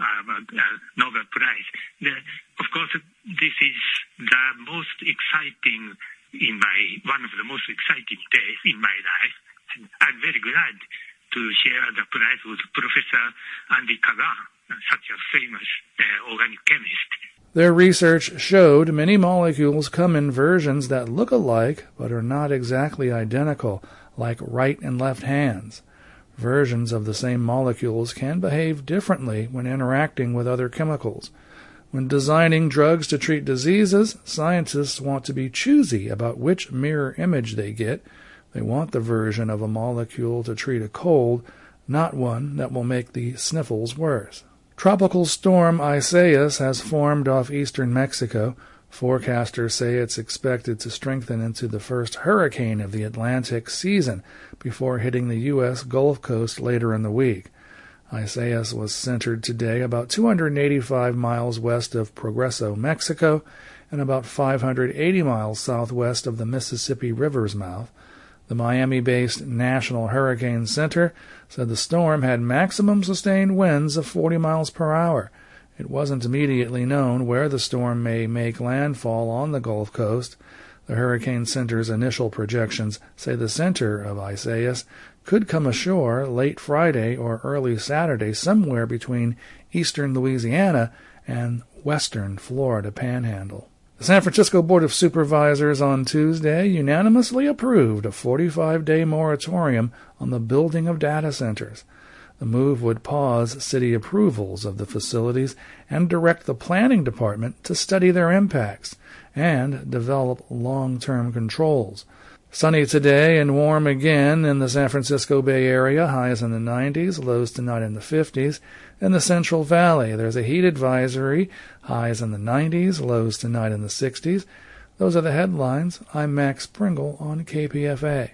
Nobel Prize. Of course, this is the most exciting one of the most exciting days in my life. And I'm very glad to share the prize with Professor Andy Kagan, such a famous organic chemist. Their research showed many molecules come in versions that look alike but are not exactly identical, like right and left hands. Versions of the same molecules can behave differently when interacting with other chemicals. When designing drugs to treat diseases, scientists want to be choosy about which mirror image they get. They want the version of a molecule to treat a cold, not one that will make the sniffles worse. Tropical storm Isaias has formed off eastern Mexico. Forecasters say it's expected to strengthen into the first hurricane of the Atlantic season before hitting the U.S. Gulf Coast later in the week. Isaias was centered today about 285 miles west of Progreso, Mexico, and about 580 miles southwest of the Mississippi River's mouth. The Miami-based National Hurricane Center said the storm had maximum sustained winds of 40 miles per hour. It wasn't immediately known where the storm may make landfall on the Gulf Coast. The Hurricane Center's initial projections say the center of Isaias could come ashore late Friday or early Saturday somewhere between eastern Louisiana and western Florida Panhandle. The San Francisco Board of Supervisors on Tuesday unanimously approved a 45-day moratorium on the building of data centers. The move would pause city approvals of the facilities and direct the planning department to study their impacts and develop long-term controls. Sunny today and warm again in the San Francisco Bay Area, highs in the 90s, lows tonight in the 50s. In the Central Valley, there's a heat advisory, highs in the 90s, lows tonight in the 60s. Those are the headlines. I'm Max Pringle on KPFA.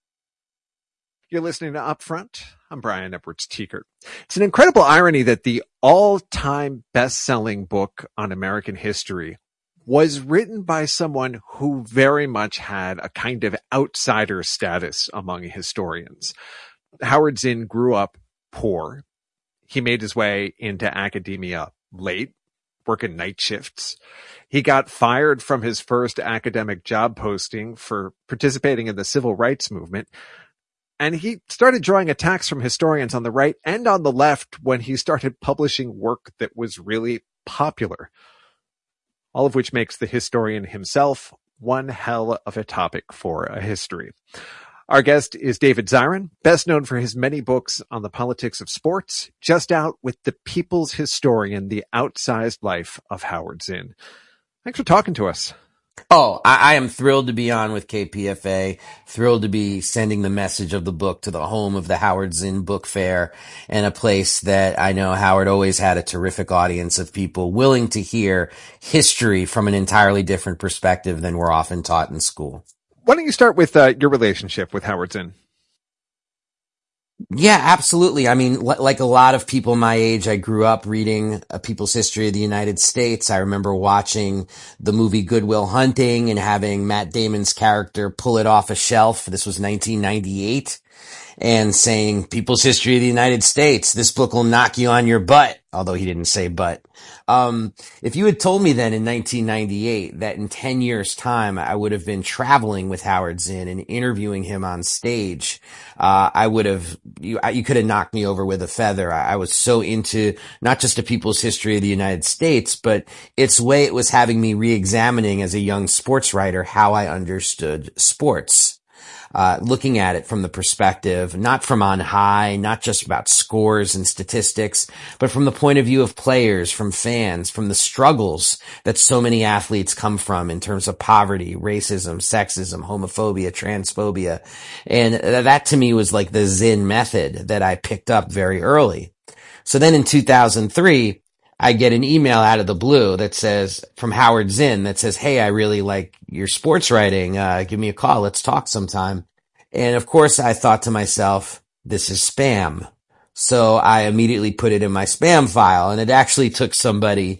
You're listening to Upfront. I'm Brian Edwards-Tiekert. It's an incredible irony that the all-time best-selling book on American history was written by someone who very much had a kind of outsider status among historians. Howard Zinn grew up poor. He made his way into academia late, working night shifts. He got fired from his first academic job posting for participating in the civil rights movement. And he started drawing attacks from historians on the right and on the left when he started publishing work that was really popular. All of which makes the historian himself one hell of a topic for a history. Our guest is David Zirin, best known for his many books on the politics of sports, just out with The People's Historian, The Outsized Life of Howard Zinn. Thanks for talking to us. Oh, I am thrilled to be on with KPFA, thrilled to be sending the message of the book to the home of the Howard Zinn Book Fair, and a place that I know Howard always had a terrific audience of people willing to hear history from an entirely different perspective than we're often taught in school. Why don't you start with your relationship with Howard Zinn? Yeah, absolutely. I mean, like a lot of people my age, I grew up reading A People's History of the United States. I remember watching the movie Good Will Hunting and having Matt Damon's character pull it off a shelf. This was 1998. And saying, People's History of the United States, this book will knock you on your butt. Although he didn't say butt. If you had told me then in 1998 that in 10 years time I would have been traveling with Howard Zinn and interviewing him on stage, I would have, you could have knocked me over with a feather. I was so into not just A People's History of the United States, but its way it was having me re-examining as a young sports writer how I understood sports. Looking at it from the perspective, not from on high, not just about scores and statistics, but from the point of view of players, from fans, from the struggles that so many athletes come from in terms of poverty, racism, sexism, homophobia, transphobia. And that to me was like the Zinn method that I picked up very early. So then in 2003, I get an email out of the blue that says, from Howard Zinn, that says, hey, I really like your sports writing. Give me a call. Let's talk sometime. And of course, I thought to myself, this is spam. So I immediately put it in my spam file. And it actually took somebody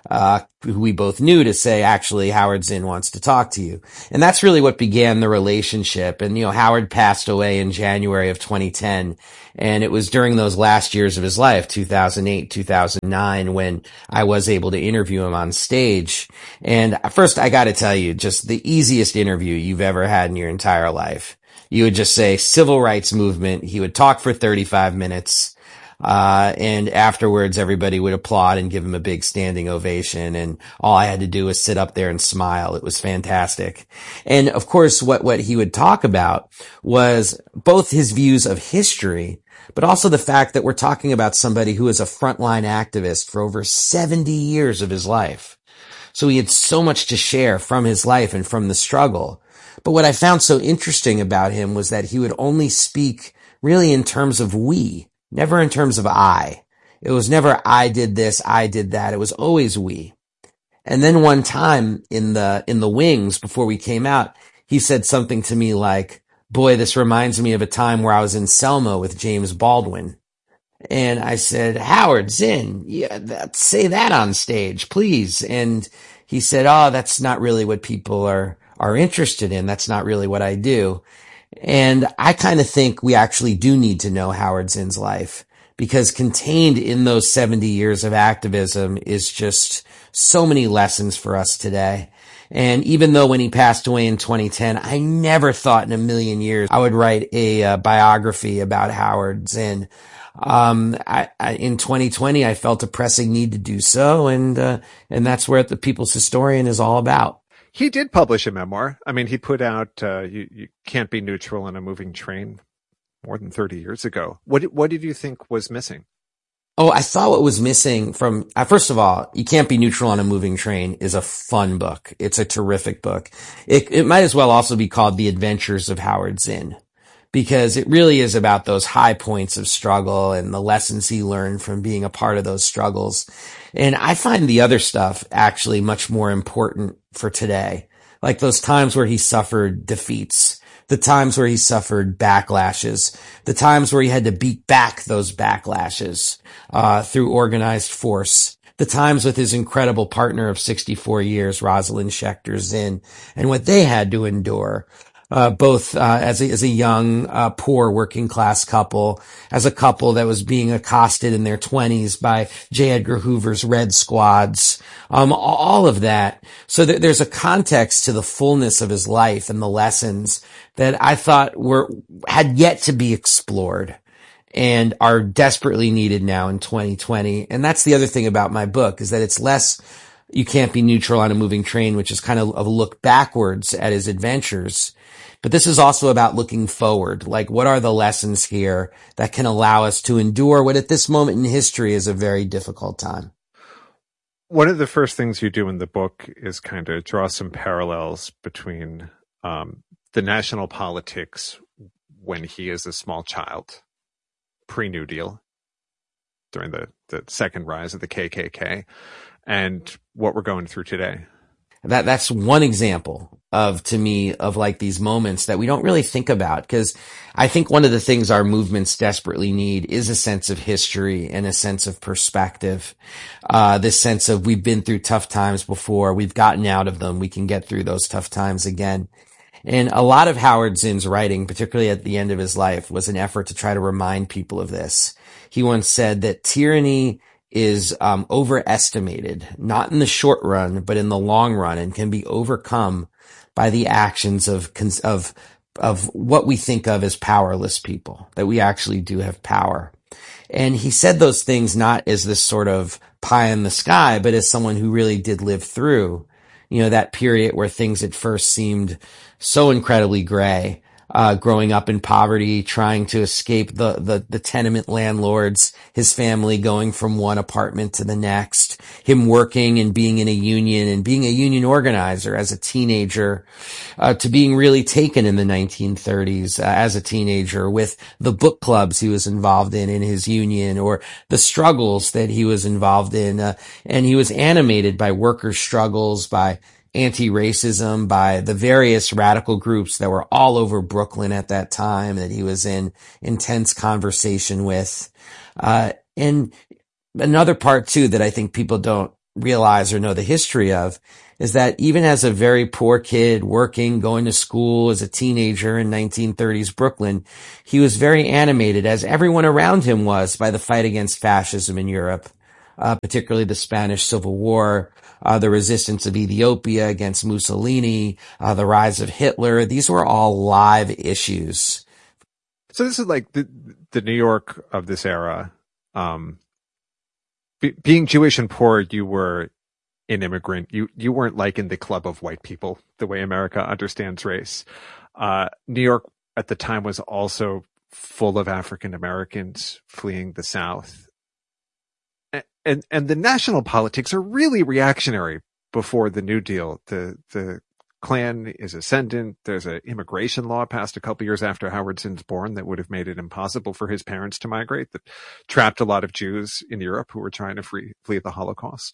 who we both knew, to say, actually, Howard Zinn wants to talk to you. And that's really what began the relationship. And, Howard passed away in January of 2010. And it was during those last years of his life, 2008, 2009, when I was able to interview him on stage. And first, I got to tell you, just the easiest interview you've ever had in your entire life. You would just say civil rights movement. He would talk for 35 minutes. And afterwards everybody would applaud and give him a big standing ovation. And all I had to do was sit up there and smile. It was fantastic. And of course, what he would talk about was both his views of history, but also the fact that we're talking about somebody who is a frontline activist for over 70 years of his life. So he had so much to share from his life and from the struggle. But what I found so interesting about him was that he would only speak really in terms of we. Never in terms of I. It was never I did this, I did that. It was always we. And then one time in the wings before we came out, he said something to me like, boy, this reminds me of a time where I was in Selma with James Baldwin. And I said, Howard Zinn, say that on stage, please. And he said, oh, that's not really what people are interested in. That's not really what I do. And I kind of think we actually do need to know Howard Zinn's life, because contained in those 70 years of activism is just so many lessons for us today. And even though when he passed away in 2010, I never thought in a million years I would write a biography about Howard Zinn. In 2020, I felt a pressing need to do so. And that's where The People's Historian is all about. He did publish a memoir. I mean, he put out You Can't Be Neutral on a Moving Train more than 30 years ago. What did you think was missing? Oh, I thought what was missing from, first of all, You Can't Be Neutral on a Moving Train is a fun book. It's a terrific book. It might as well also be called The Adventures of Howard Zinn, because it really is about those high points of struggle and the lessons he learned from being a part of those struggles. And I find the other stuff actually much more important for today, like those times where he suffered defeats, the times where he suffered backlashes, the times where he had to beat back those backlashes through organized force, the times with his incredible partner of 64 years, Rosalind Schechter Zinn, and what they had to endure. Both as a young, poor working class couple, as a couple that was being accosted in their 20s by J. Edgar Hoover's Red Squads, all of that. So there's a context to the fullness of his life and the lessons that I thought had yet to be explored and are desperately needed now in 2020. And that's the other thing about my book, is that it's less You Can't Be Neutral on a Moving Train, which is kind of a look backwards at his adventures. But this is also about looking forward. Like, what are the lessons here that can allow us to endure what at this moment in history is a very difficult time? One of the first things you do in the book is kind of draw some parallels between the national politics when he is a small child, pre-New Deal, during the second rise of the KKK, and what we're going through today. That's one example to me, of like these moments that we don't really think about, because I think one of the things our movements desperately need is a sense of history and a sense of perspective. This sense of we've been through tough times before, we've gotten out of them, we can get through those tough times again. And a lot of Howard Zinn's writing, particularly at the end of his life, was an effort to try to remind people of this. He once said that tyranny is overestimated, not in the short run, but in the long run, and can be overcome by the actions of what we think of as powerless people, that we actually do have power. And he said those things not as this sort of pie in the sky, but as someone who really did live through, that period where things at first seemed so incredibly gray. Growing up in poverty, trying to escape the tenement landlords, his family going from one apartment to the next, him working and being in a union and being a union organizer as a teenager, to being really taken in the 1930s as a teenager with the book clubs he was involved in his union, or the struggles that he was involved in. And he was animated by workers' struggles, by anti-racism, by the various radical groups that were all over Brooklyn at that time that he was in intense conversation with. And another part too that I think people don't realize or know the history of is that even as a very poor kid working, going to school as a teenager in 1930s Brooklyn, he was very animated, as everyone around him was, by the fight against fascism in Europe, particularly the Spanish Civil War, the resistance of Ethiopia against Mussolini, the rise of Hitler. These were all live issues. So this is like the New York of this era. Being Jewish and poor, you were an immigrant. You weren't like in the club of white people, the way America understands race. New York at the time was also full of African Americans fleeing the South. And the national politics are really reactionary before the New Deal. The Klan is ascendant. There's an immigration law passed a couple years after Howard Zinn's born that would have made it impossible for his parents to migrate, that trapped a lot of Jews in Europe who were trying to flee the Holocaust.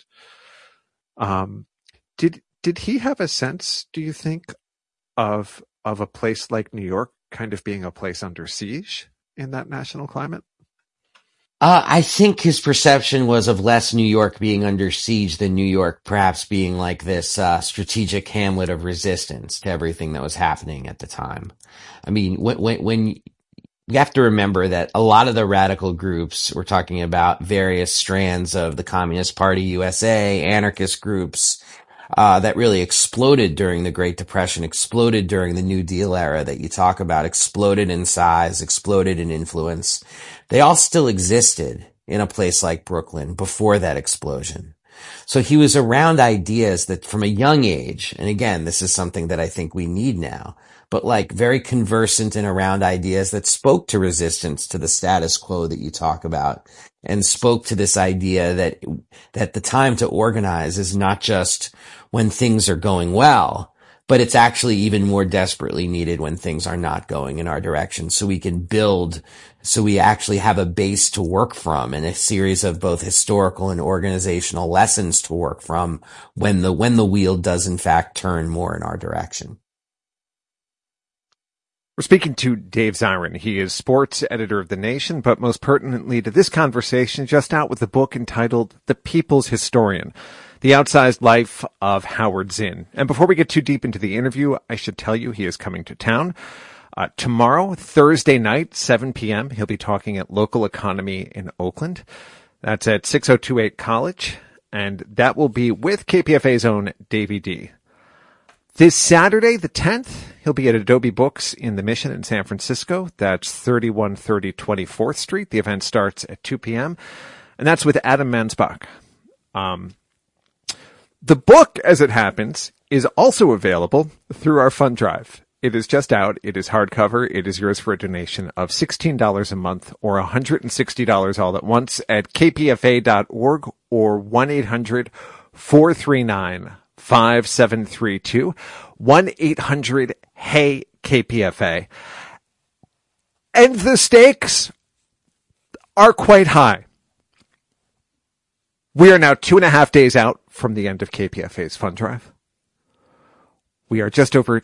Did he have a sense, do you think, of a place like New York kind of being a place under siege in that national climate? I think his perception was of less New York being under siege than New York perhaps being like this strategic hamlet of resistance to everything that was happening at the time. I mean, when you have to remember that a lot of the radical groups, we're talking about various strands of the Communist Party USA, anarchist groups, that really exploded during the Great Depression, exploded during the New Deal era that you talk about, exploded in size, exploded in influence. They all still existed in a place like Brooklyn before that explosion. So he was around ideas that from a young age, and again, this is something that I think we need now, but like very conversant and around ideas that spoke to resistance to the status quo that you talk about, and spoke to this idea that the time to organize is not just when things are going well, but it's actually even more desperately needed when things are not going in our direction. So we can build, so we actually have a base to work from and a series of both historical and organizational lessons to work from when the wheel does in fact turn more in our direction. We're speaking to Dave Zirin. He is sports editor of The Nation, but most pertinently to this conversation, just out with a book entitled The People's Historian, The Outsized Life of Howard Zinn. And before we get too deep into the interview, I should tell you he is coming to town. Tomorrow, Thursday night, 7 p.m., he'll be talking at Local Economy in Oakland. That's at 6028 College, and that will be with KPFA's own Davey D. This Saturday, the 10th, he'll be at Adobe Books in the Mission in San Francisco. That's 3130 24th Street. The event starts at 2 p.m., and that's with Adam Mansbach. The book, as it happens, is also available through our fund drive. It is just out. It is hardcover. It is yours for a donation of $16 a month or $160 all at once at kpfa.org or 1-800-439-5732, 1-800-HEY-KPFA. And the stakes are quite high. We are now 2.5 days out from the end of KPFA's fund drive. We are just over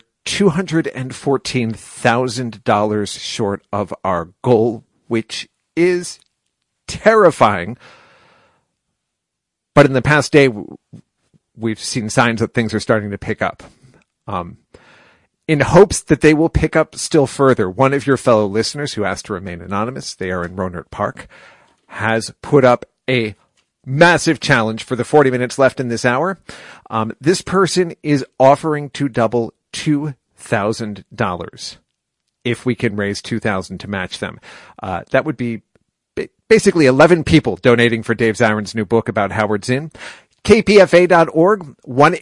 $214,000 short of our goal, which is terrifying. But in the past day, we've seen signs that things are starting to pick up. In hopes that they will pick up still further, one of your fellow listeners who asked to remain anonymous, they are in Rohnert Park, has put up a massive challenge for the 40 minutes left in this hour. This person is offering to double $2,000 if we can raise $2,000 to match them. That would be basically 11 people donating for Dave Zirin's new book about Howard Zinn. KPFA.org,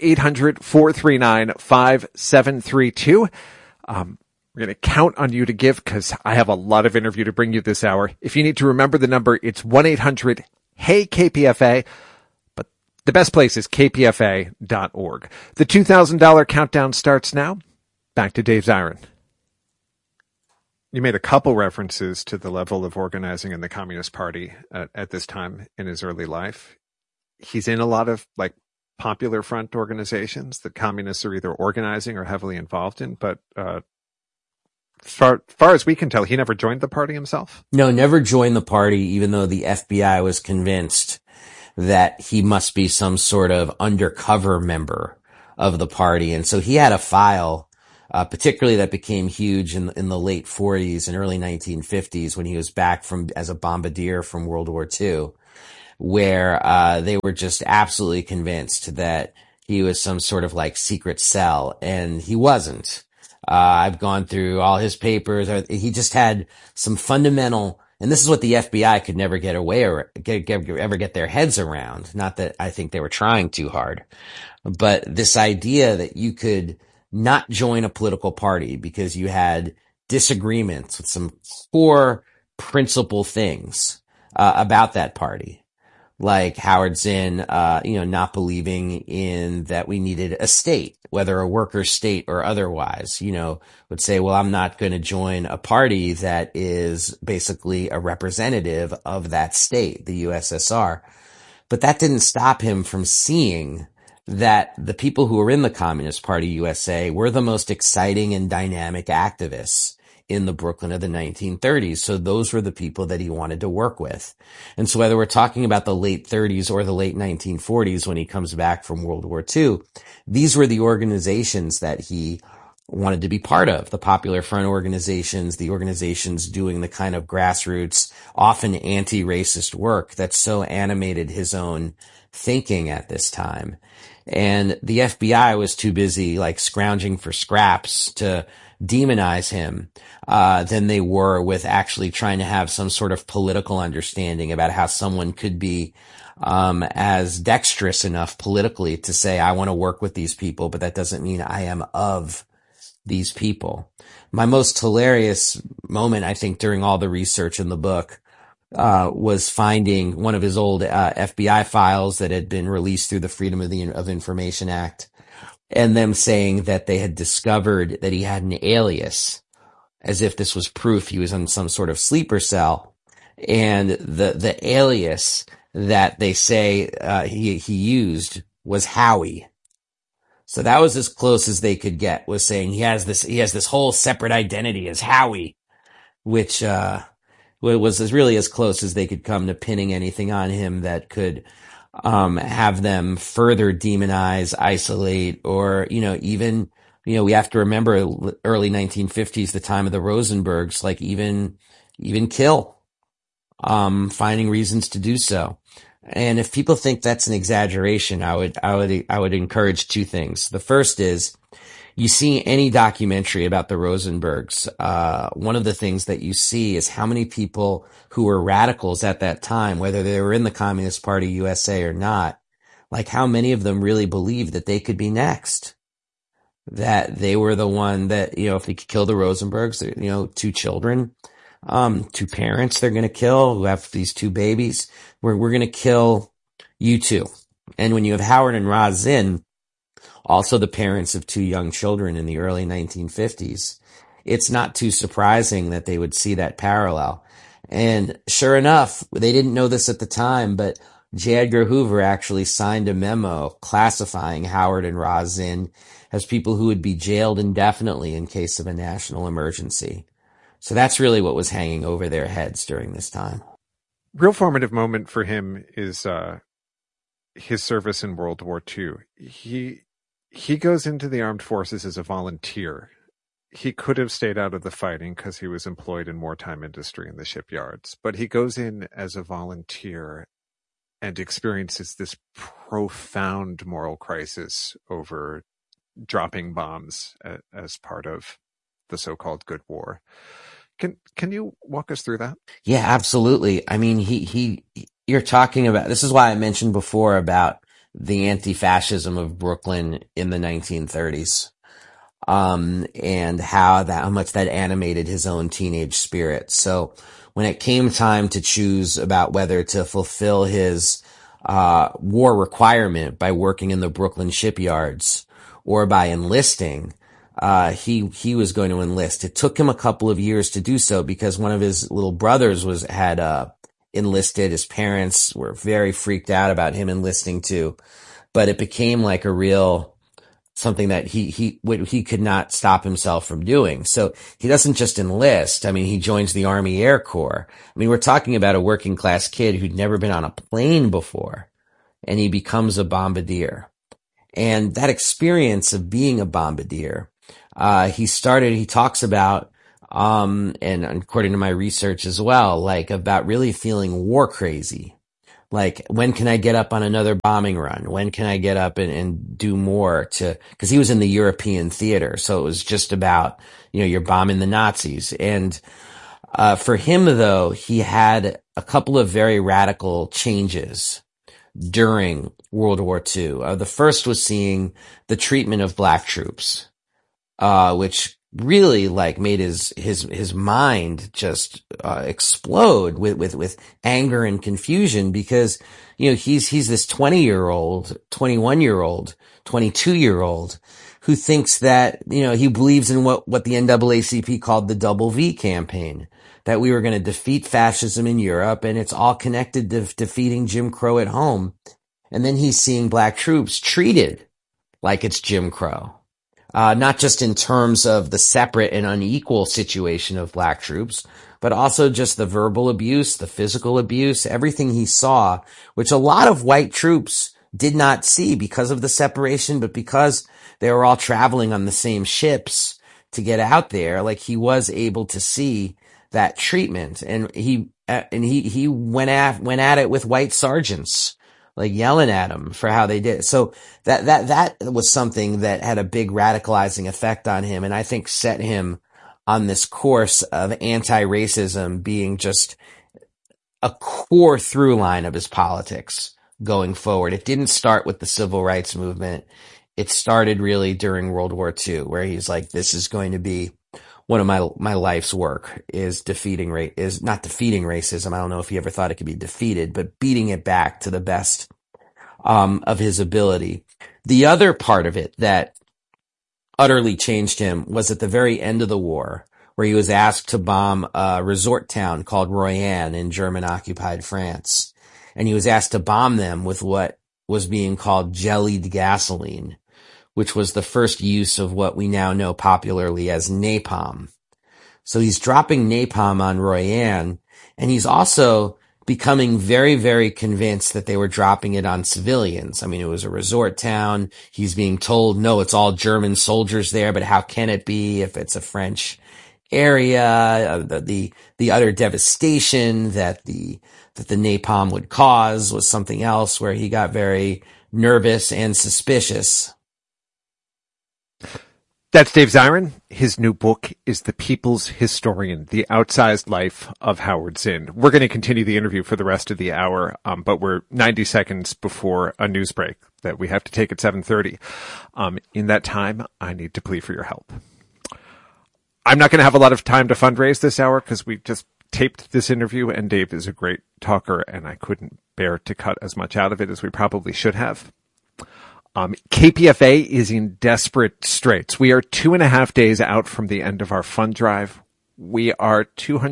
1-800-439-5732. We're going to count on you to give because I have a lot of interview to bring you this hour. If you need to remember the number, it's 1-800-HEY-KPFA. But the best place is kpfa.org. The $2,000 countdown starts now. Back to Dave Zirin. You made a couple references to the level of organizing in the Communist Party at this time in his early life. He's in a lot of like popular front organizations that communists are either organizing or heavily involved in, but far as we can tell, he never joined the party himself. No, never joined the party, even though the FBI was convinced that he must be some sort of undercover member of the party. And so he had a file, particularly that became huge in the late 40s and early 1950s when he was back as a bombardier from World War II, where they were just absolutely convinced that he was some sort of like secret cell, and he wasn't. I've gone through all his papers. He just had some fundamental, and this is what the FBI could never ever get their heads around. Not that I think they were trying too hard, but this idea that you could not join a political party because you had disagreements with some core principal things about that party. Like Howard Zinn, not believing in that we needed a state, whether a worker state or otherwise, would say, well, I'm not going to join a party that is basically a representative of that state, the USSR. But that didn't stop him from seeing that the people who were in the Communist Party USA were the most exciting and dynamic activists in the Brooklyn of the 1930s. So those were the people that he wanted to work with. And so whether we're talking about the late 30s or the late 1940s when he comes back from World War II, these were the organizations that he wanted to be part of, the Popular Front organizations, the organizations doing the kind of grassroots, often anti-racist work that so animated his own thinking at this time. And the FBI was too busy like scrounging for scraps to demonize him than they were with actually trying to have some sort of political understanding about how someone could be as dexterous enough politically to say, I want to work with these people, but that doesn't mean I am of these people. My most hilarious moment, I think, during all the research in the book was finding one of his old FBI files that had been released through the Freedom of Information Act, and them saying that they had discovered that he had an alias, as if this was proof he was in some sort of sleeper cell. And the alias that they say he used was Howie. So that was as close as they could get, was saying he has this whole separate identity as Howie, which was really as close as they could come to pinning anything on him that could have them further demonize, isolate, or, even, we have to remember early 1950s, the time of the Rosenbergs, like even kill, finding reasons to do so. And if people think that's an exaggeration, I would encourage two things. The first is, you see any documentary about the Rosenbergs, one of the things that you see is how many people who were radicals at that time, whether they were in the Communist Party USA or not, like how many of them really believed that they could be next. That they were the one that, if they could kill the Rosenbergs, two children, two parents they're going to kill, who have these two babies, we're going to kill you too. And when you have Howard and Roz Zinn, also the parents of two young children in the early 1950s, it's not too surprising that they would see that parallel. And sure enough, they didn't know this at the time, but J. Edgar Hoover actually signed a memo classifying Howard and Roz Zinn as people who would be jailed indefinitely in case of a national emergency. So that's really what was hanging over their heads during this time. Real formative moment for him is his service in World War II. He goes into the armed forces as a volunteer. He could have stayed out of the fighting because he was employed in wartime industry in the shipyards, but he goes in as a volunteer and experiences this profound moral crisis over dropping bombs as part of the so-called good war. Can you walk us through that? Yeah, absolutely. I mean, you're talking about, this is why I mentioned before about the anti-fascism of Brooklyn in the 1930s, and how much that animated his own teenage spirit. So when it came time to choose about whether to fulfill his war requirement by working in the Brooklyn shipyards or by enlisting, he was going to enlist. It took him a couple of years to do so because one of his little brothers had enlisted. His parents were very freaked out about him enlisting too, but it became like a real something that he could not stop himself from doing. So he doesn't just enlist. I mean, he joins the Army Air Corps. I mean, we're talking about a working class kid who'd never been on a plane before. and he becomes a bombardier. And that experience of being a bombardier, he talks about, and according to my research as well, like about really feeling war crazy. Like, when can I get up on another bombing run? When can I get up and do more cause he was in the European theater. So it was just about, you're bombing the Nazis. And, for him though, he had a couple of very radical changes during World War II. The first was seeing the treatment of black troops, which really like made his mind just explode with anger and confusion, because he's this 20-year-old, 21-year-old, 22-year-old who thinks that he believes in what the NAACP called the Double V campaign, that we were going to defeat fascism in Europe, and it's all connected to defeating Jim Crow at home. And then he's seeing black troops treated like it's Jim Crow. Not just in terms of the separate and unequal situation of black troops, but also just the verbal abuse, the physical abuse, everything he saw, which a lot of white troops did not see because of the separation, but because they were all traveling on the same ships to get out there, like he was able to see that treatment. And he went at it with white sergeants, like yelling at him for how they did it. So that was something that had a big radicalizing effect on him, and I think set him on this course of anti-racism being just a core through line of his politics going forward. It didn't start with the civil rights movement. It started really during World War II, where he's like, this is going to be one of my life's work, is not defeating racism. I don't know if he ever thought it could be defeated, but beating it back to the best of his ability. The other part of it that utterly changed him was at the very end of the war, where he was asked to bomb a resort town called Royan in German-occupied France. And he was asked to bomb them with what was being called jellied gasoline, which was the first use of what we now know popularly as napalm. So he's dropping napalm on Royan, and he's also becoming very, very convinced that they were dropping it on civilians. I mean, it was a resort town. He's being told, no, it's all German soldiers there, but how can it be if it's a French area? The utter devastation that the napalm would cause was something else, where he got very nervous and suspicious. That's Dave Zirin. His new book is The People's Historian, The Outsized Life of Howard Zinn. We're going to continue the interview for the rest of the hour, but we're 90 seconds before a news break that we have to take at 7:30. In that time, I need to plead for your help. I'm not going to have a lot of time to fundraise this hour because we just taped this interview, and Dave is a great talker, and I couldn't bear to cut as much out of it as we probably should have. KPFA is in desperate straits. We are 2.5 days out from the end of our fund drive. We are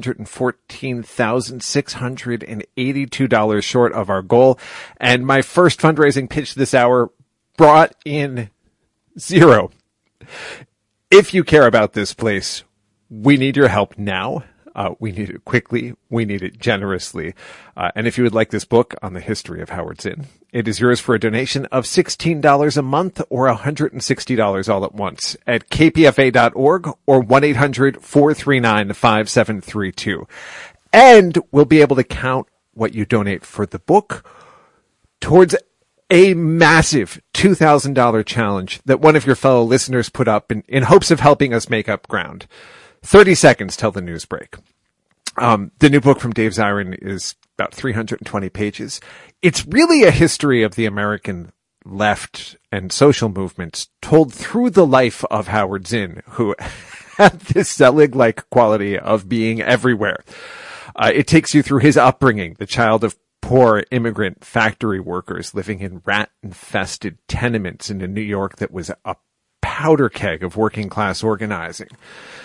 $214,682 short of our goal. And my first fundraising pitch this hour brought in zero. If you care about this place, we need your help now. We need it quickly. We need it generously. And if you would like this book on the history of Howard Zinn, it is yours for a donation of $16 a month or $160 all at once at kpfa.org or 1-800-439-5732. And we'll be able to count what you donate for the book towards a massive $2,000 challenge that one of your fellow listeners put up in hopes of helping us make up ground. 30 seconds till the news break. The new book from Dave Zirin is about 320 pages. It's really a history of the American left and social movements told through the life of Howard Zinn, who had this Zelig-like quality of being everywhere. It takes you through his upbringing, the child of poor immigrant factory workers living in rat-infested tenements in a New York that was a powder keg of working class organizing.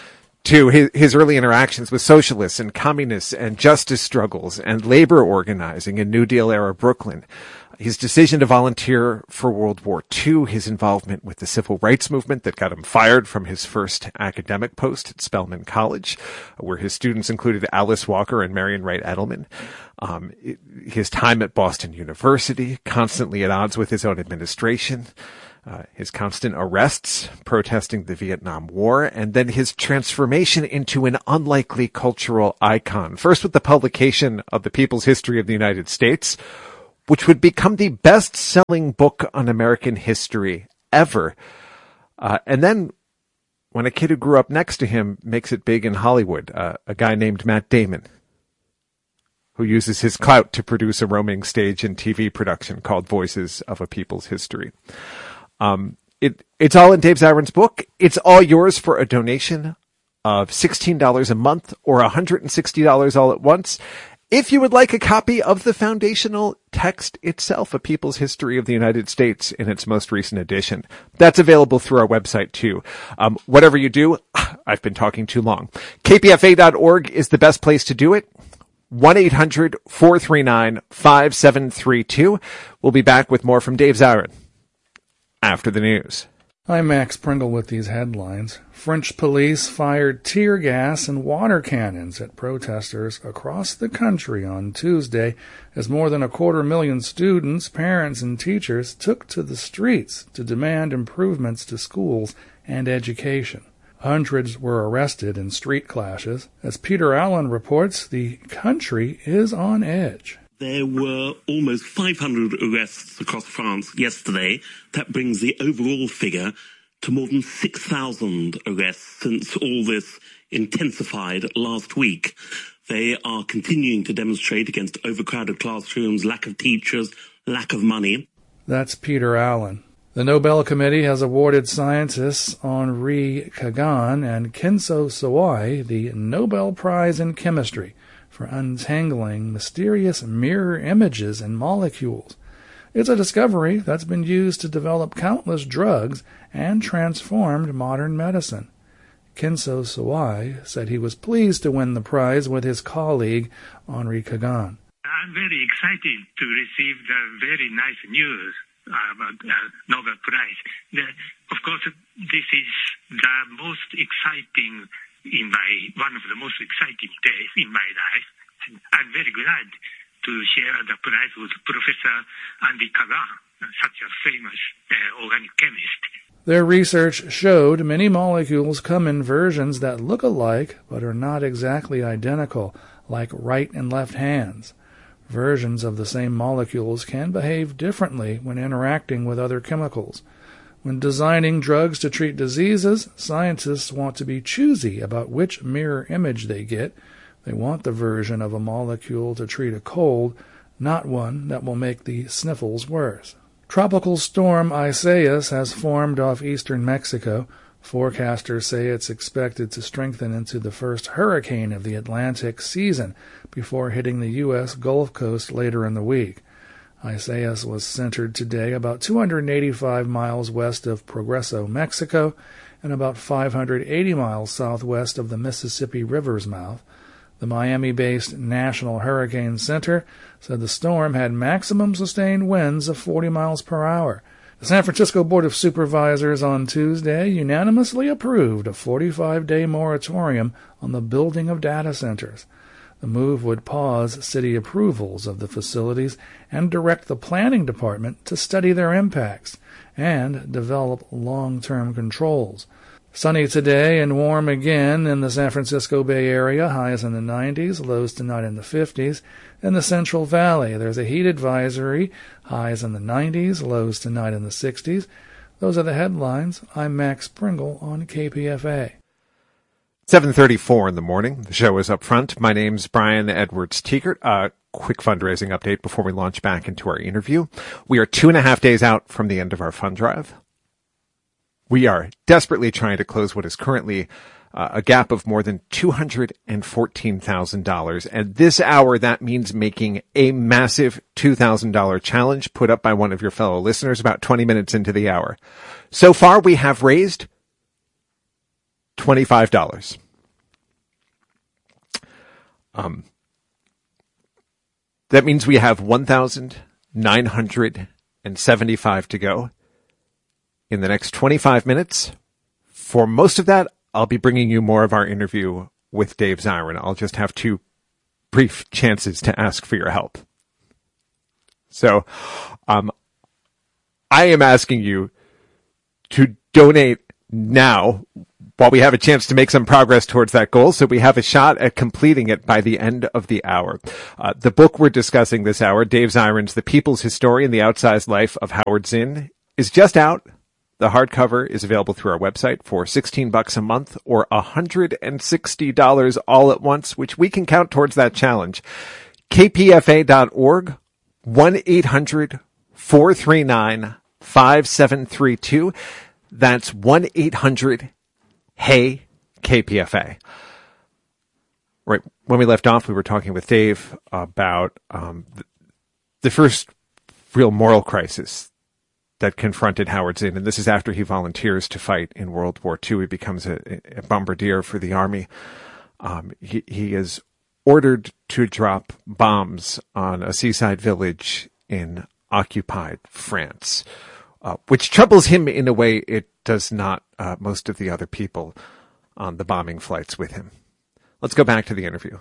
to his early interactions with socialists and communists and justice struggles and labor organizing in New Deal era Brooklyn, his decision to volunteer for World War II, his involvement with the civil rights movement that got him fired from his first academic post at Spelman College, where his students included Alice Walker and Marion Wright Edelman, his time at Boston University, constantly at odds with his own administration, his constant arrests protesting the Vietnam War, and then his transformation into an unlikely cultural icon, first with the publication of the People's History of the United States, which would become the best-selling book on American history ever. And then when a kid who grew up next to him makes it big in Hollywood, a guy named Matt Damon, who uses his clout to produce a roaming stage and TV production called Voices of a People's History. It's all in Dave Zirin's book. It's all yours for a donation of $16 a month or $160 all at once. If you would like a copy of the foundational text itself, A People's History of the United States in its most recent edition, that's available through our website too. Whatever you do, I've been talking too long. KPFA.org is the best place to do it. 1-800-439-5732. We'll be back with more from Dave Zirin after the news. I'm Max Pringle with these headlines. French police fired tear gas and water cannons at protesters across the country on Tuesday as more than 250,000 students, parents, and teachers took to the streets to demand improvements to schools and education. Hundreds were arrested in street clashes. As Peter Allen reports, the country is on edge. There were almost 500 arrests across France yesterday. That brings the overall figure to more than 6,000 arrests since all this intensified last week. They are continuing to demonstrate against overcrowded classrooms, lack of teachers, lack of money. That's Peter Allen. The Nobel Committee has awarded scientists Henri Kagan and Kenzo Sawai the Nobel Prize in Chemistry for untangling mysterious mirror images in molecules. It's a discovery that's been used to develop countless drugs and transformed modern medicine. Kenzo Sawai said he was pleased to win the prize with his colleague Henri Kagan. I'm very excited to receive the very nice news about the Nobel Prize. Of course, this is the most exciting one of the most exciting days in my life. And I'm very glad to share the prize with Professor Henri Kagan, such a famous organic chemist. Their research showed many molecules come in versions that look alike but are not exactly identical, like right and left hands. Versions of the same molecules can behave differently when interacting with other chemicals. When designing drugs to treat diseases, scientists want to be choosy about which mirror image they get. They want the version of a molecule to treat a cold, not one that will make the sniffles worse. Tropical storm Isaias has formed off eastern Mexico. Forecasters say it's expected to strengthen into the first hurricane of the Atlantic season before hitting the U.S. Gulf Coast later in the week. Isaias was centered today about 285 miles west of Progreso, Mexico, and about 580 miles southwest of the Mississippi River's mouth. The Miami-based National Hurricane Center said the storm had maximum sustained winds of 40 miles per hour. The San Francisco Board of Supervisors on Tuesday unanimously approved a 45-day moratorium on the building of data centers. The move would pause city approvals of the facilities and direct the planning department to study their impacts and develop long-term controls. Sunny today and warm again in the San Francisco Bay Area, highs in the 90s, lows tonight in the 50s. In the Central Valley, there's a heat advisory, highs in the 90s, lows tonight in the 60s. Those are the headlines. I'm Max Pringle on KPFA. 7:34 in the morning. The show is up front. My name's Brian Edwards Tiekert. Quick fundraising update before we launch back into our interview. We are 2.5 days out from the end of our fund drive. We are desperately trying to close what is currently a gap of more than $214,000. And this hour, that means making a massive $2,000 challenge put up by one of your fellow listeners about 20 minutes into the hour. So far, we have raised $25. That means we have 1,975 to go. In the next 25 minutes, for most of that, I'll be bringing you more of our interview with Dave Zirin. I'll just have 2 brief chances to ask for your help. So, I am asking you to donate now while we have a chance to make some progress towards that goal, so we have a shot at completing it by the end of the hour. The book we're discussing this hour, Dave Zirin's The People's Historian, The Outsized Life of Howard Zinn, is just out. The hardcover is available through our website for $16 a month or $160 all at once, which we can count towards that challenge. KPFA.org, 1-800-439-5732. That's 1-800-HEY-KPFA. Right. When we left off, we were talking with Dave about the first real moral crisis that confronted Howard Zinn. And this is after he volunteers to fight in World War II. He becomes a bombardier for the army. He is ordered to drop bombs on a seaside village in occupied France, which troubles him in a way it does not most of the other people on the bombing flights with him. Let's go back to the interview.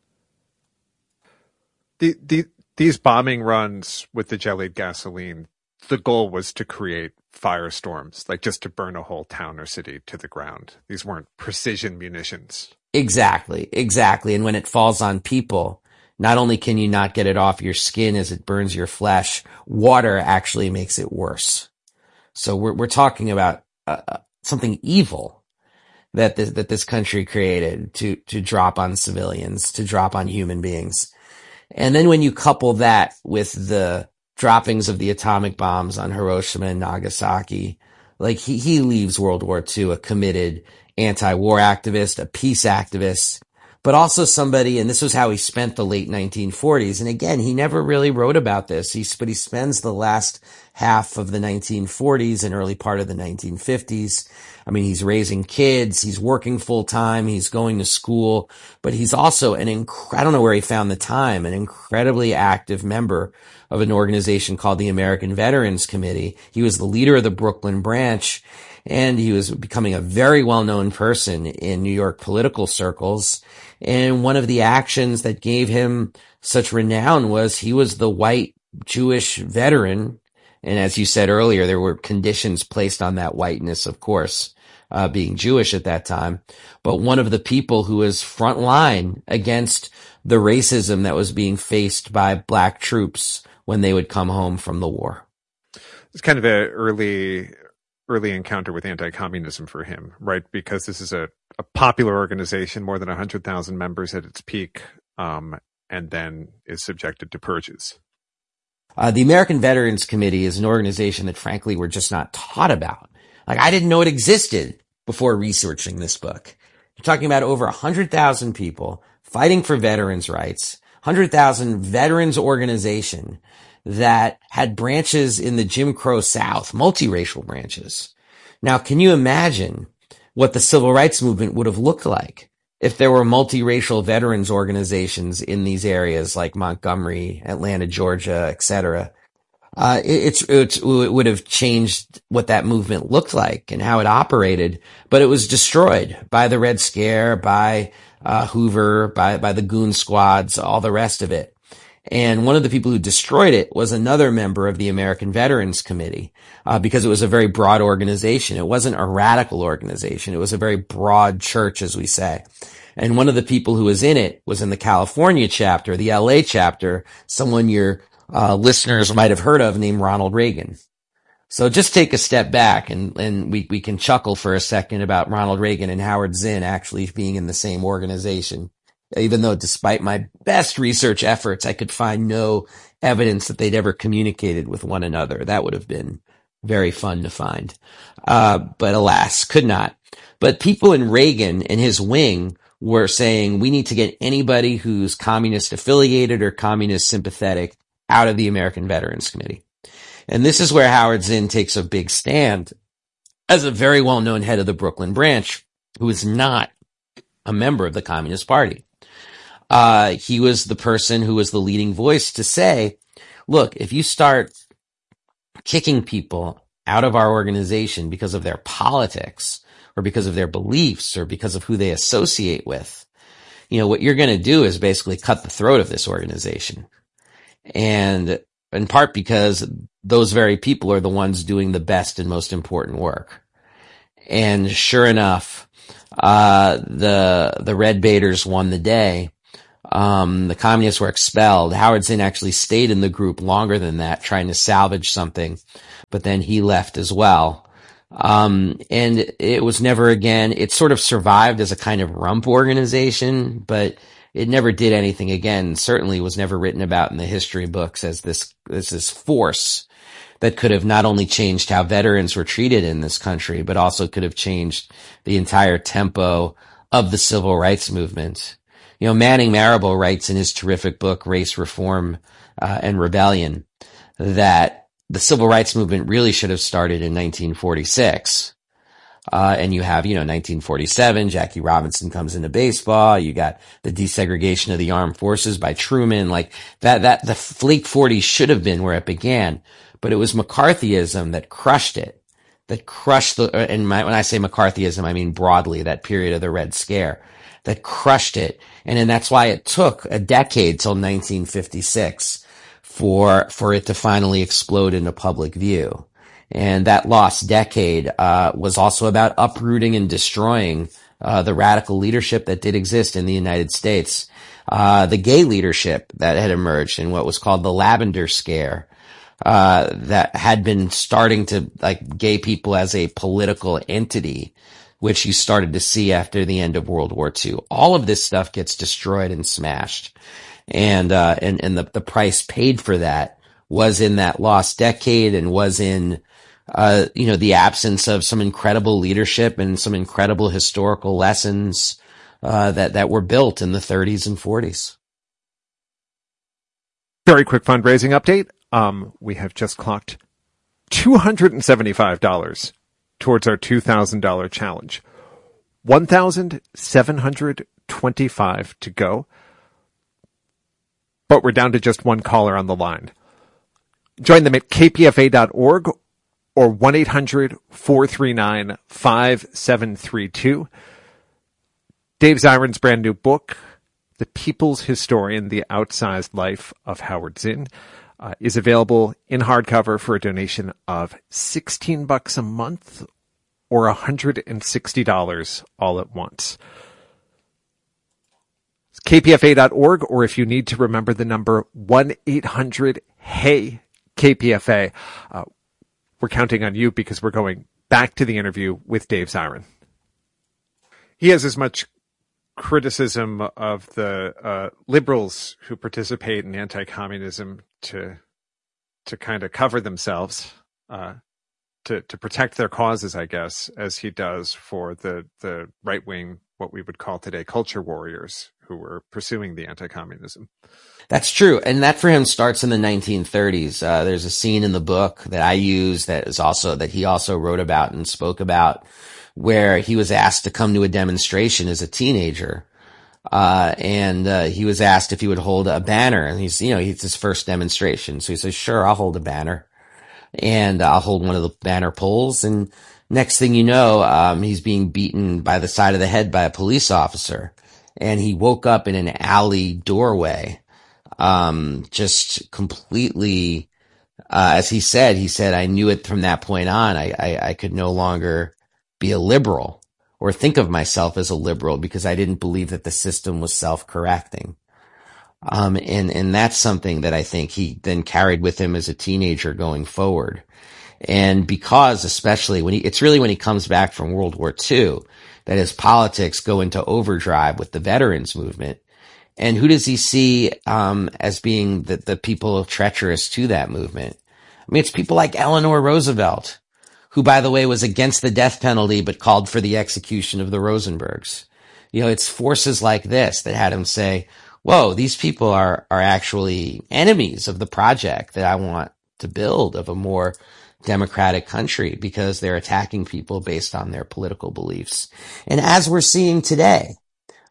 These bombing runs with the jellied gasoline, the goal was to create firestorms, like just to burn a whole town or city to the ground. These weren't precision munitions. Exactly. And when it falls on people, not only can you not get it off your skin as it burns your flesh, water actually makes it worse. So we're talking about something evil that this country created to drop on civilians, to drop on human beings. And then when you couple that with the droppings of the atomic bombs on Hiroshima and Nagasaki, like he leaves World War II a committed anti-war activist, a peace activist, but also somebody, and this was how he spent the late 1940s. And again, he never really wrote about this. But he spends the last half of the 1940s and early part of the 1950s. I mean, he's raising kids, he's working full time, he's going to school, but he's also I don't know where he found the time, an incredibly active member of an organization called the American Veterans Committee. He was the leader of the Brooklyn branch, and he was becoming a very well-known person in New York political circles. And one of the actions that gave him such renown was he was the white Jewish veteran. And as you said earlier, there were conditions placed on that whiteness, of course, being Jewish at that time. But one of the people who was front line against the racism that was being faced by black troops when they would come home from the war. It's kind of an early encounter with anti-communism for him, right? Because this is a popular organization, more than 100,000 members at its peak, and then is subjected to purges. The American Veterans Committee is an organization that, frankly, we're just not taught about. Like, I didn't know it existed before researching this book. You're talking about over 100,000 people fighting for veterans' rights, 100,000 veterans organization that had branches in the Jim Crow South, multiracial branches. Now, can you imagine what the civil rights movement would have looked like if there were multiracial veterans organizations in these areas like Montgomery, Atlanta, Georgia, etc.? It would have changed what that movement looked like and how it operated, but it was destroyed by the Red Scare, by Hoover, by the goon squads, all the rest of it. And one of the people who destroyed it was another member of the American Veterans Committee, because it was a very broad organization. It wasn't a radical organization. It was a very broad church, as we say. And one of the people who was in it was in the California chapter, the LA chapter, someone your listeners might have heard of named Ronald Reagan. So just take a step back and we can chuckle for a second about Ronald Reagan and Howard Zinn actually being in the same organization. Even though despite my best research efforts, I could find no evidence that they'd ever communicated with one another. That would have been very fun to find. But alas, could not. But people in Reagan and his wing were saying, we need to get anybody who's communist affiliated or communist sympathetic out of the American Veterans Committee. And this is where Howard Zinn takes a big stand as a very well-known head of the Brooklyn branch, who is not a member of the Communist Party. he was the person who was the leading voice to say, look, if you start kicking people out of our organization because of their politics or because of their beliefs or because of who they associate with, what you're going to do is basically cut the throat of this organization. And in part because those very people are the ones doing the best and most important work. And sure enough, the Red Baiters won the day. The communists were expelled. Howard Zinn actually stayed in the group longer than that, trying to salvage something, but then he left as well. And it was never again, it sort of survived as a kind of rump organization, but it never did anything again. Certainly was never written about in the history books as this force that could have not only changed how veterans were treated in this country, but also could have changed the entire tempo of the civil rights movement. Manning Marable writes in his terrific book, Race Reform and Rebellion, that the civil rights movement really should have started in 1946. And you have, 1947, Jackie Robinson comes into baseball. You got the desegregation of the armed forces by Truman. Like that, the late 40s should have been where it began, but it was McCarthyism that crushed it, and when I say McCarthyism, I mean broadly that period of the Red Scare that crushed it. And then that's why it took a decade till 1956 for it to finally explode into public view. And that lost decade was also about uprooting and destroying the radical leadership that did exist in the United States. The gay leadership that had emerged in what was called the Lavender Scare, that had been starting to gay people as a political entity, which you started to see after the end of World War II. All of this stuff gets destroyed and smashed. And the price paid for that was in that lost decade and was in the absence of some incredible leadership and some incredible historical lessons that were built in the 30s and 40s. Very quick fundraising update. We have just clocked $275 towards our $2,000 challenge. $1,725 to go. But we're down to just one caller on the line. Join them at kpfa.org or 1-800-439-5732. Dave Zirin's brand new book, The People's Historian, The Outsized Life of Howard Zinn, is available in hardcover for a donation of $16 a month or $160 all at once. It's kpfa.org, or if you need to remember the number, 1-800-HEY-KPFA. We're counting on you because we're going back to the interview with Dave Zirin. He has as much criticism of the liberals who participate in anti-communism to kind of cover themselves, to protect their causes, I guess, as he does for the right-wing, what we would call today culture warriors who were pursuing the anti-communism. That's true. And that for him starts in the 1930s. There's a scene in the book that I use that he also wrote about and spoke about, where he was asked to come to a demonstration as a teenager. And he was asked if he would hold a banner, and it's his first demonstration. So he says, sure, I'll hold a banner, and I'll hold one of the banner poles. And next thing you know, he's being beaten by the side of the head by a police officer. And he woke up in an alley doorway, just completely, as he said, I knew it from that point on. I could no longer be a liberal or think of myself as a liberal because I didn't believe that the system was self-correcting. And that's something that I think he then carried with him as a teenager going forward. And because especially when he comes back from World War II, that his politics go into overdrive with the veterans movement. And who does he see, as being the people treacherous to that movement? I mean, it's people like Eleanor Roosevelt, who, by the way, was against the death penalty, but called for the execution of the Rosenbergs. It's forces like this that had him say, whoa, these people are actually enemies of the project that I want to build of a more democratic country, because they're attacking people based on their political beliefs. And as we're seeing today,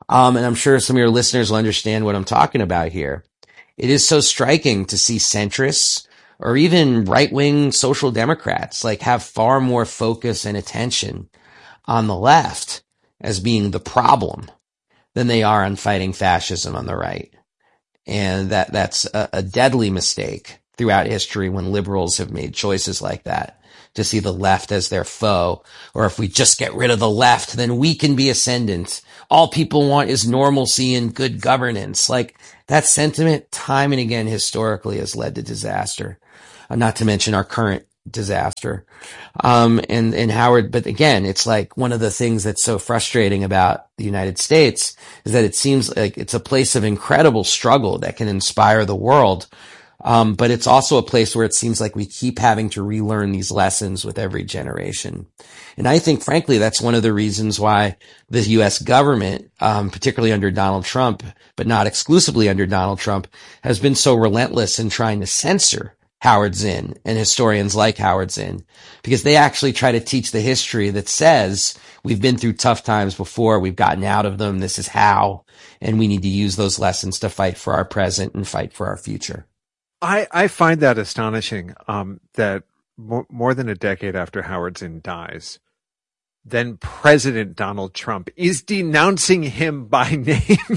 And I'm sure some of your listeners will understand what I'm talking about here. It is so striking to see centrists or even right-wing social democrats like have far more focus and attention on the left as being the problem than they are on fighting fascism on the right. And that's a deadly mistake throughout history when liberals have made choices like that, to see the left as their foe. Or if we just get rid of the left, then we can be ascendant. All people want is normalcy and good governance. Like, that sentiment time and again historically has led to disaster, not to mention our current disaster. And Howard, but again, it's like one of the things that's so frustrating about the United States is that it seems like it's a place of incredible struggle that can inspire the world. But it's also a place where it seems like we keep having to relearn these lessons with every generation. And I think, frankly, that's one of the reasons why the U.S. government, particularly under Donald Trump, but not exclusively under Donald Trump, has been so relentless in trying to censor Howard Zinn and historians like Howard Zinn, because they actually try to teach the history that says we've been through tough times before, we've gotten out of them, this is how, and we need to use those lessons to fight for our present and fight for our future. I find that astonishing, that more than a decade after Howard Zinn dies, then President Donald Trump is denouncing him by name.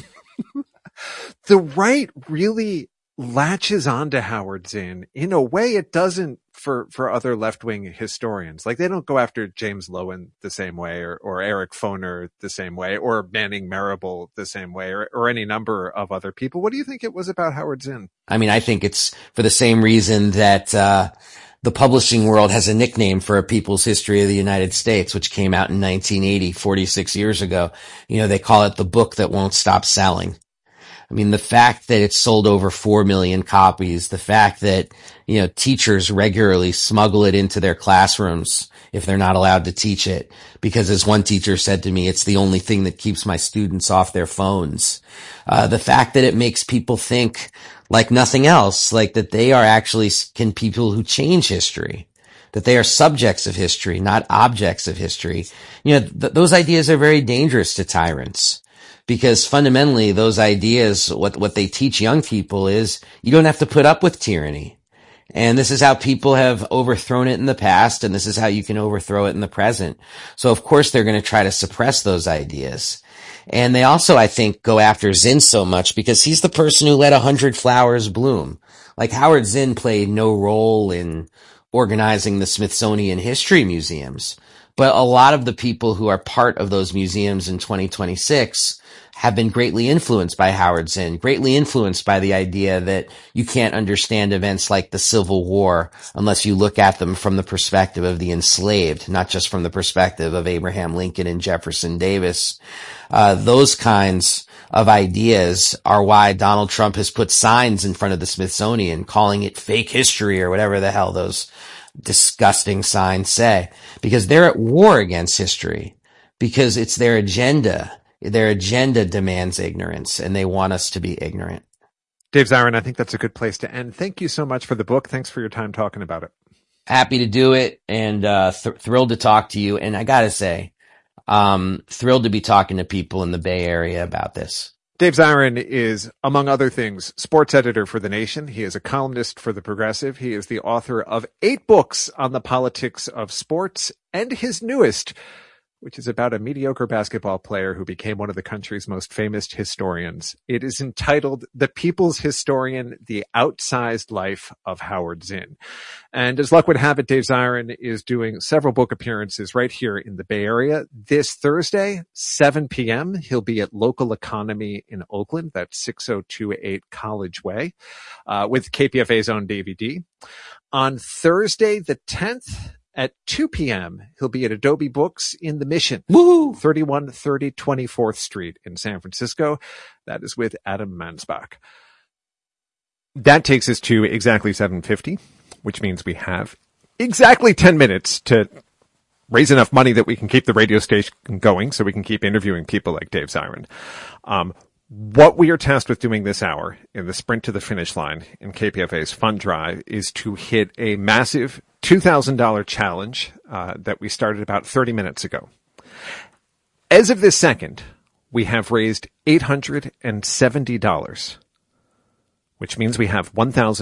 The right really latches onto Howard Zinn in a way it doesn't for other left-wing historians. Like, they don't go after James Loewen the same way, or Eric Foner the same way, or Manning Marable the same way, or any number of other people. What do you think it was about Howard Zinn? I mean, I think it's for the same reason that the publishing world has a nickname for A People's History of the United States, which came out in 1980, 46 years ago. You know, they call it the book that won't stop selling. I mean, the fact that it's sold over 4 million copies, the fact that, you know, teachers regularly smuggle it into their classrooms if they're not allowed to teach it, because as one teacher said to me, it's the only thing that keeps my students off their phones. The fact that it makes people think like nothing else, like that they are actually people who change history, that they are subjects of history, not objects of history. You know, those ideas are very dangerous to tyrants. Because fundamentally, those ideas, what they teach young people is you don't have to put up with tyranny. And this is how people have overthrown it in the past, and this is how you can overthrow it in the present. So of course they're going to try to suppress those ideas. And they also, I think, go after Zinn so much because he's the person who let 100 flowers bloom. Like, Howard Zinn played no role in organizing the Smithsonian History Museums. But a lot of the people who are part of those museums in 2026 have been greatly influenced by Howard Zinn, greatly influenced by the idea that you can't understand events like the Civil War unless you look at them from the perspective of the enslaved, not just from the perspective of Abraham Lincoln and Jefferson Davis. Those kinds of ideas are why Donald Trump has put signs in front of the Smithsonian calling it fake history or whatever the hell those disgusting signs say, because they're at war against history, because it's their agenda. Their agenda demands ignorance, and they want us to be ignorant. Dave Zirin, I think that's a good place to end. Thank you so much for the book. Thanks for your time talking about it. Happy to do it, and thrilled to talk to you. And I gotta say, thrilled to be talking to people in the Bay Area about this. Dave Zirin is, among other things, sports editor for The Nation. He is a columnist for The Progressive. He is the author of 8 books on the politics of sports, and his newest, which is about a mediocre basketball player who became one of the country's most famous historians. It is entitled The People's Historian, The Outsized Life of Howard Zinn. And as luck would have it, Dave Zirin is doing several book appearances right here in the Bay Area. This Thursday, 7 p.m., he'll be at Local Economy in Oakland. That's 6028 College Way, with KPFA's own Davey D. On Thursday, the 10th, at 2 p.m., he'll be at Adobe Books in the Mission, 3130 24th Street in San Francisco. That is with Adam Mansbach. That takes us to exactly 7:50, which means we have exactly 10 minutes to raise enough money that we can keep the radio station going so we can keep interviewing people like Dave Zirin. What we are tasked with doing this hour in the sprint to the finish line in KPFA's Fund Drive is to hit a massive $2,000 challenge that we started about 30 minutes ago. As of this second, we have raised $870, which means we have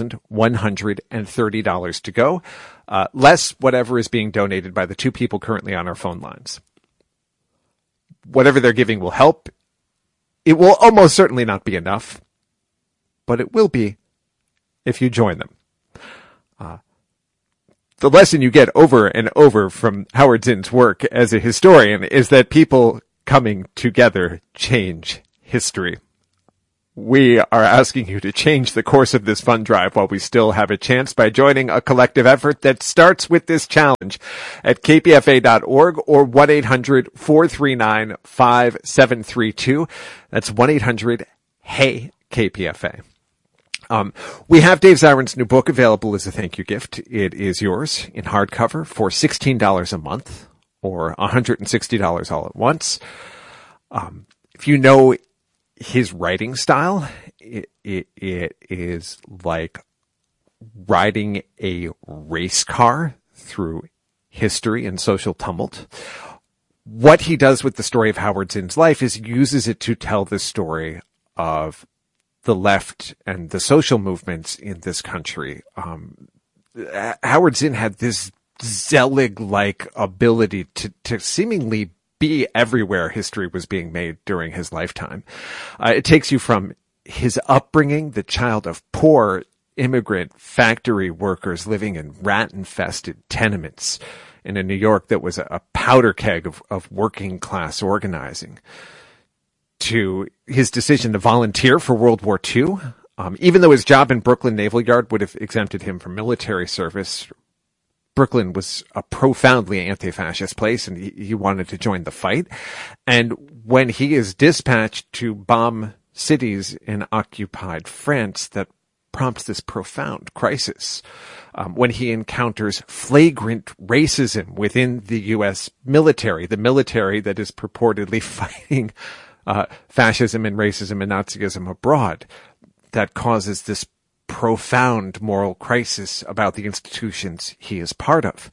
$1,130 to go, less whatever is being donated by the two people currently on our phone lines. Whatever they're giving will help. It will almost certainly not be enough, but it will be if you join them. The lesson you get over and over from Howard Zinn's work as a historian is that people coming together change history. We are asking you to change the course of this fund drive while we still have a chance by joining a collective effort that starts with this challenge at kpfa.org or 1-800-439-5732. That's 1-800-HEY-KPFA. We have Dave Zirin's new book available as a thank you gift. It is yours in hardcover for $16 a month or $160 all at once. If you know his writing style, it is like riding a race car through history and social tumult. What he does with the story of Howard Zinn's life is uses it to tell the story of the left and the social movements in this country. Howard Zinn had this Zelig-like ability to seemingly be everywhere history was being made during his lifetime. It takes you from his upbringing, the child of poor immigrant factory workers living in rat-infested tenements in a New York that was a powder keg of working class organizing, to his decision to volunteer for World War II. Even though his job in Brooklyn Naval Yard would have exempted him from military service, Brooklyn was a profoundly anti-fascist place, and he wanted to join the fight. And when he is dispatched to bomb cities in occupied France, that prompts this profound crisis. When he encounters flagrant racism within the U.S. military, the military that is purportedly fighting fascism and racism and Nazism abroad, that causes this profound moral crisis about the institutions he is part of.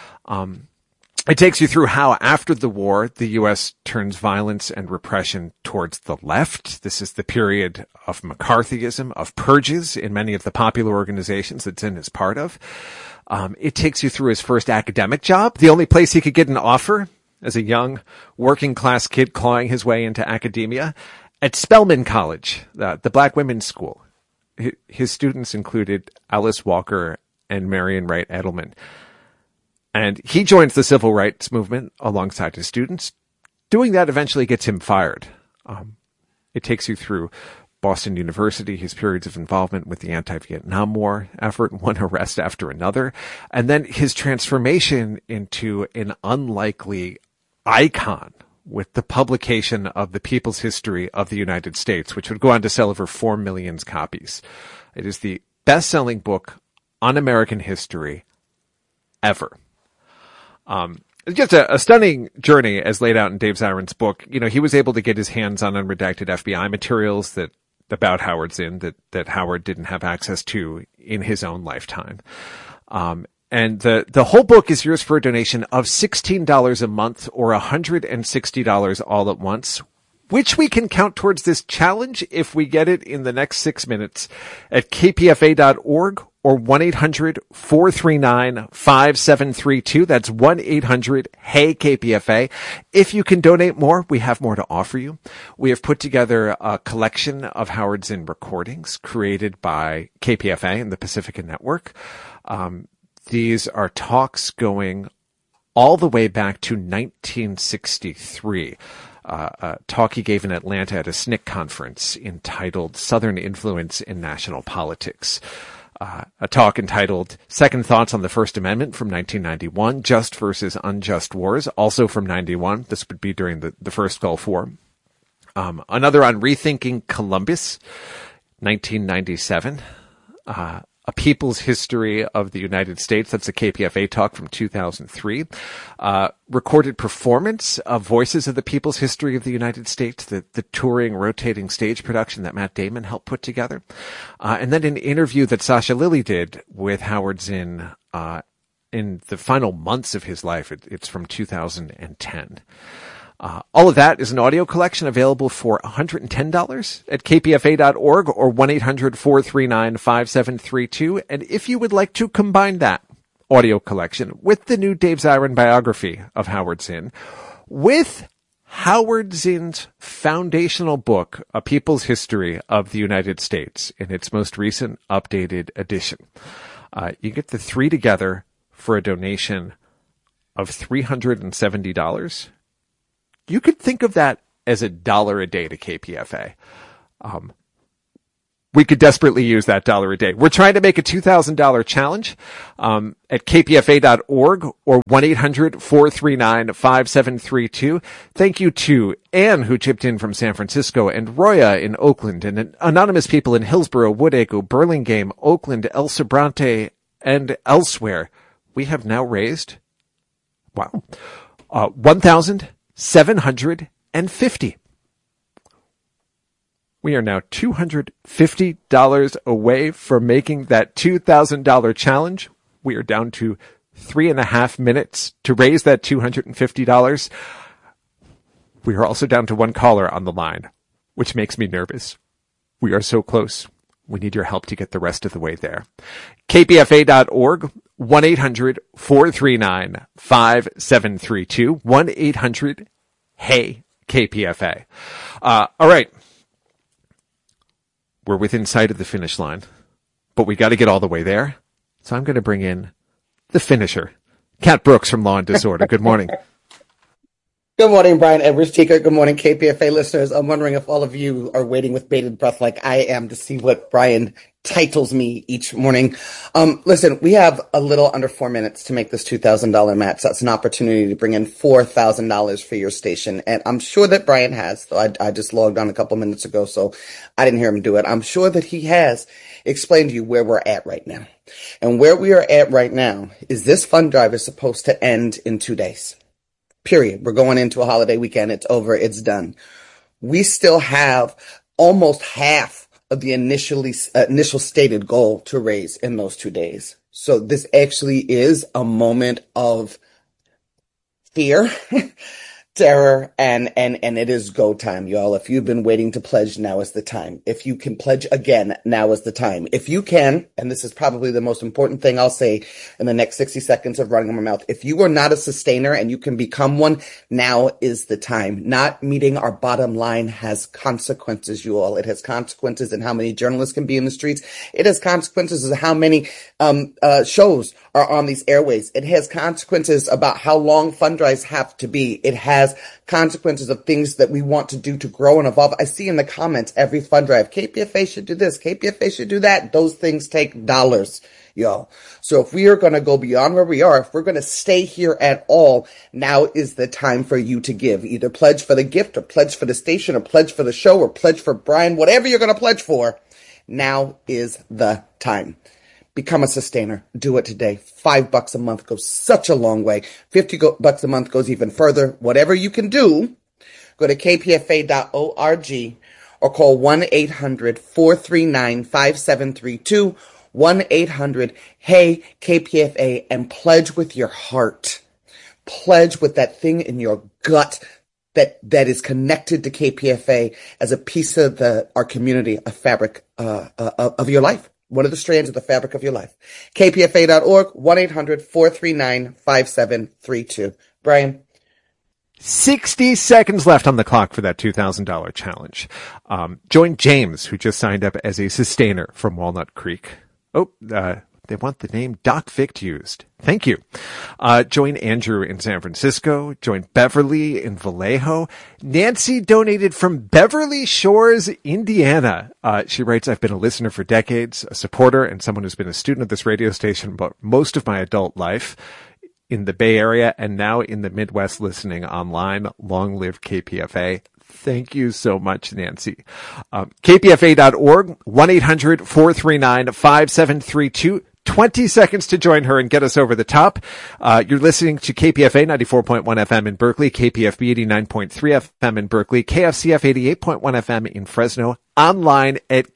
It takes you through how, after the war, the U.S. turns violence and repression towards the left. This is the period of McCarthyism, of purges in many of the popular organizations that Zinn is part of. It takes you through his first academic job, the only place he could get an offer as a young working-class kid clawing his way into academia, at Spelman College, the Black Women's School. His students included Alice Walker and Marion Wright Edelman. And he joins the civil rights movement alongside his students. Doing that eventually gets him fired. It takes you through Boston University, his periods of involvement with the anti-Vietnam War effort, one arrest after another, and then his transformation into an unlikely icon with the publication of The People's History of the United States, which would go on to sell over 4 million copies. It is the best-selling book on American history ever. It's just a stunning journey as laid out in Dave Zirin's book. You know, he was able to get his hands on unredacted FBI materials about Howard Zinn that Howard didn't have access to in his own lifetime. And the whole book is yours for a donation of $16 a month or $160 all at once, which we can count towards this challenge if we get it in the next 6 minutes at kpfa.org or 1-800-439-5732. That's 1-800-HEY-KPFA. If you can donate more, we have more to offer you. We have put together a collection of Howard Zinn recordings created by KPFA and the Pacifica Network. These are talks going all the way back to 1963. A talk he gave in Atlanta at a SNCC conference entitled Southern Influence in National Politics. A talk entitled Second Thoughts on the First Amendment from 1991, Just versus Unjust Wars, also from 91. This would be during the first Gulf War. Another on Rethinking Columbus, 1997. A People's History of the United States. That's a KPFA talk from 2003. Recorded performance of Voices of the People's History of the United States, the touring, rotating stage production that Matt Damon helped put together. And then an interview that Sasha Lilley did with Howard Zinn in the final months of his life. It's from 2010. All of that is an audio collection available for $110 at kpfa.org or 1-800-439-5732. And if you would like to combine that audio collection with the new Dave Zirin biography of Howard Zinn, with Howard Zinn's foundational book, A People's History of the United States, in its most recent updated edition, you get the three together for a donation of $370. You could think of that as $1 a day to KPFA. We could desperately use that $1 a day. We're trying to make a $2,000 challenge at kpfa.org or 1-800-439-5732. Thank you to Anne, who chipped in from San Francisco, and Roya in Oakland, and anonymous people in Hillsborough, Woodacre, Burlingame, Oakland, El Sobrante, and elsewhere. We have now raised, $1,750. We are now $250 away from making that $2,000 challenge. We are down to 3.5 minutes to raise that $250. We are also down to one caller on the line, which makes me nervous. We are so close. We need your help to get the rest of the way there. KPFA.org, 1-800-439-5732, 1-800-HEY-KPFA. All right. We're within sight of the finish line, but we got to get all the way there. So I'm going to bring in the finisher, Kat Brooks from Law and Disorder. Good morning. Good morning, Brian Edwards-Teaker. Good morning, KPFA listeners. I'm wondering if all of you are waiting with bated breath like I am to see what Brian titles me each morning. Listen, we have a little under 4 minutes to make this $2,000 match. That's an opportunity to bring in $4,000 for your station. And I'm sure that Brian has. So I just logged on a couple minutes ago, so I didn't hear him do it. I'm sure that he has explained to you where we're at right now. And where we are at right now is this fund drive is supposed to end in 2 days. Period. We're going into a holiday weekend. It's over. It's done. We still have almost half of the initial stated goal to raise in those 2 days. So this actually is a moment of fear, terror, and it is go time, y'all. If you've been waiting to pledge, now is the time. If you can pledge again, now is the time. If you can, and this is probably the most important thing I'll say in the next 60 seconds of running my mouth. If you are not a sustainer and you can become one, now is the time. Not meeting our bottom line has consequences, you all. It has consequences in how many journalists can be in the streets. It has consequences of how many shows are on these airways. It has consequences about how long fund drives have to be. It has consequences of things that we want to do to grow and evolve. I see in the comments every fund drive, KPFA should do this, KPFA should do that. Those things take dollars, y'all. So if we are going to go beyond where we are, if we're going to stay here at all, now is the time for you to give. Either pledge for the gift or pledge for the station or pledge for the show or pledge for Brian, whatever you're going to pledge for. Now is the time. Become a sustainer. Do it today. $5 a month goes such a long way. $50 a month goes even further. Whatever you can do, go to kpfa.org or call 1-800-439-5732, 1-800-HEY-KPFA, and pledge with your heart. Pledge with that thing in your gut that is connected to KPFA as a piece of our community, a fabric of your life. One of the strands of the fabric of your life. KPFA.org, 1-800-439-5732. Brian? 60 seconds left on the clock for that $2,000 challenge. Join James, who just signed up as a sustainer from Walnut Creek. They want the name Doc Vict used. Thank you. Join Andrew in San Francisco. Join Beverly in Vallejo. Nancy donated from Beverly Shores, Indiana. She writes, I've been a listener for decades, a supporter, and someone who's been a student of this radio station about most of my adult life in the Bay Area and now in the Midwest listening online. Long live KPFA. Thank you so much, Nancy. KPFA.org, 1-800-439-5732. 20 seconds to join her and get us over the top. You're listening to KPFA 94.1 FM in Berkeley, KPFB 89.3 FM in Berkeley, KFCF 88.1 FM in Fresno, online at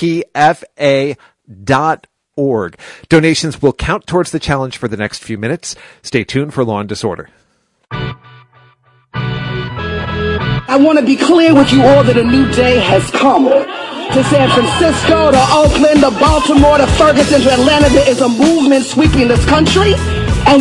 kpfa.org. Donations will count towards the challenge for the next few minutes. Stay tuned for Law and Disorder. I want to be clear with you all that a new day has come. To San Francisco, to Oakland, to Baltimore, to Ferguson, to Atlanta, there is a movement sweeping this country.